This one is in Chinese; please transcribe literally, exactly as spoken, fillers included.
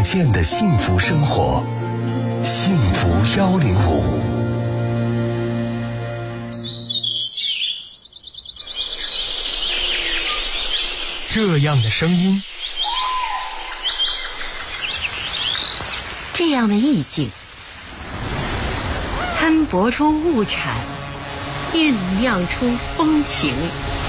可见的幸福生活，幸福幺零五。 这样的声音， 这样的意境，摊薄出物产，酝酿出风情。